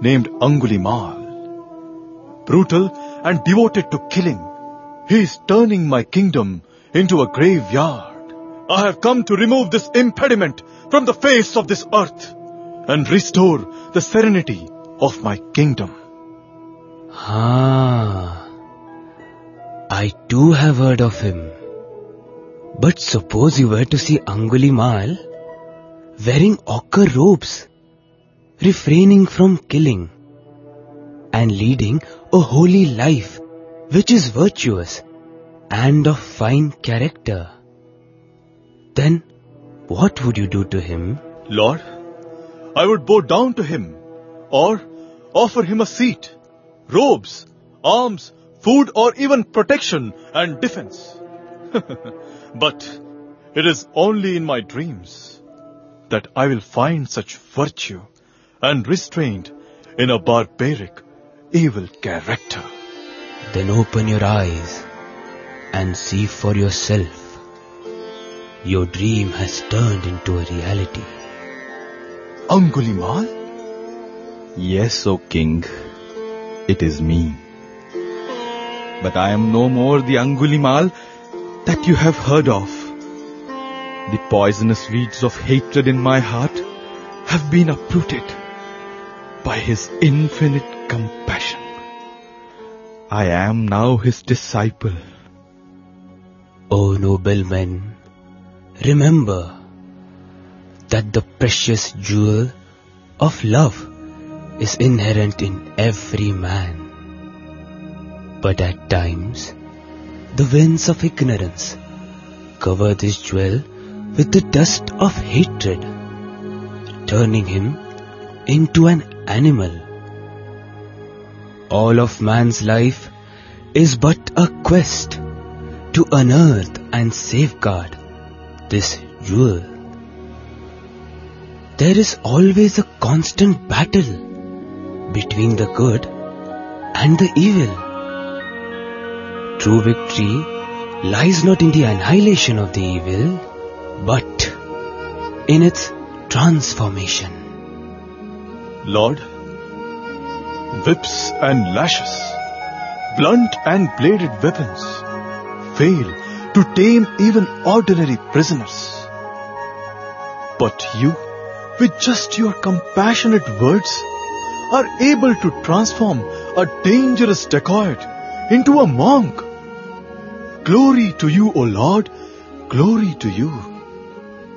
named Angulimal. Brutal and devoted to killing, he is turning my kingdom into a graveyard. I have come to remove this impediment from the face of this earth and restore the serenity of my kingdom. I too have heard of him. But suppose you were to see Angulimal wearing ochre robes, refraining from killing, and leading a holy life which is virtuous and of fine character. Then what would you do to him? Lord, I would bow down to him or offer him a seat, robes, arms, food, or even protection and defense. But it is only in my dreams that I will find such virtue and restraint in a barbaric, evil character. Then open your eyes and see for yourself. Your dream has turned into a reality. Angulimal? Yes, O king, it is me. But I am no more the Angulimal that you have heard of. The poisonous weeds of hatred in my heart have been uprooted by his infinite compassion. I am now his disciple. O noble men, remember that the precious jewel of love is inherent in every man. But at times, the winds of ignorance cover this jewel with the dust of hatred, turning him into an animal. All of man's life is but a quest to unearth and safeguard this jewel. There is always a constant battle between the good and the evil. True victory lies not in the annihilation of the evil, but in its transformation. Lord, whips and lashes, blunt and bladed weapons fail to tame even ordinary prisoners. But you, with just your compassionate words, are able to transform a dangerous dacoit into a monk. Glory to you, O Lord, glory to you.